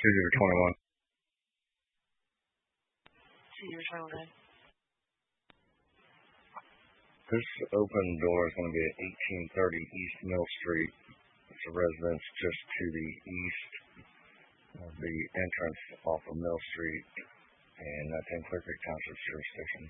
2021. This open door is going to be at 1830 East Mill Street. It's a residence just to the east of the entrance off of Mill Street, and that's in Clear Creek Township's jurisdiction.